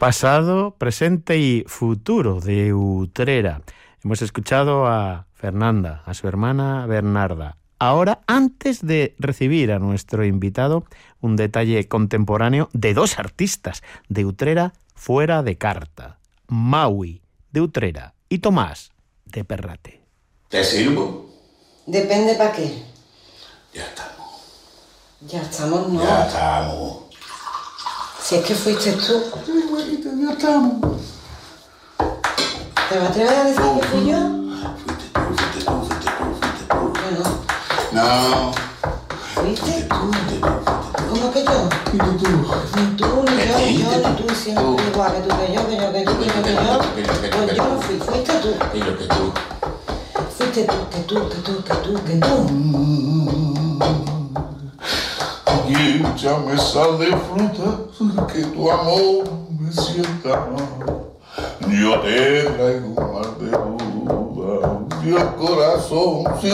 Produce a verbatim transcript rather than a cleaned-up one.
pasado, presente y futuro de Utrera. Hemos escuchado a Fernanda, a su hermana Bernarda. Ahora, antes de recibir a nuestro invitado, un detalle contemporáneo de dos artistas de Utrera fuera de carta. Maui, de Utrera, y Tomás, de Perrate. ¿Te sirvo? Depende para qué. Ya estamos. Ya estamos, ¿no? Ya estamos. Si es que fuiste tú. Sí, güeyita, ya estamos. ¿Te vas a atrever a decir que fui yo? Fuiste tú, fuiste tú, fuiste tú, fuiste tú. Yo no. No. ¿Fuiste tú? Fuiste tú, fuiste tú. ¿Cómo que yo? Fuiste tú. Ni tú, ni yo, ni yo, ni tú, siempre igual que tú, que yo, que yo, que tú, que yo, que yo. Pues yo no fui, fuiste tú. Y lo que tú. Fuiste tú, que tú, que tú, que tú, que tú. Y ya me sale fruta que tu amor me sienta. Yo te traigo un mar de duda y el corazón sin